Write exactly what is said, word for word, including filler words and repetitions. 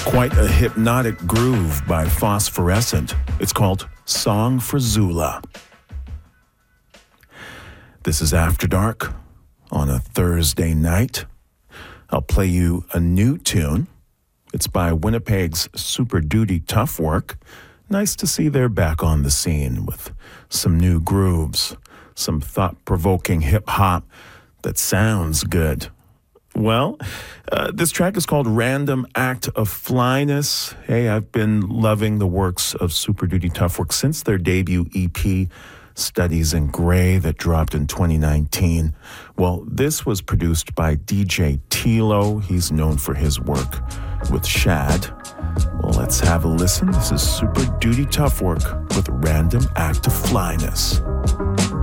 Quite a hypnotic groove by Phosphorescent. It's called Song for Zula. This is After Dark on a Thursday night. I'll play you a new tune. It's by Winnipeg's Super Duty Tough Work. Nice to see they're back on the scene with some new grooves, some thought-provoking hip-hop that sounds good. Well, uh, this track is called Random Act of Flyness. Hey, I've been loving the works of Super Duty Tough Work since their debut E P, Studies in Grey, that dropped in twenty nineteen. Well, this was produced by D J Tilo. He's known for his work with Shad. Well, let's have a listen. This is Super Duty Tough Work with Random Act of Flyness.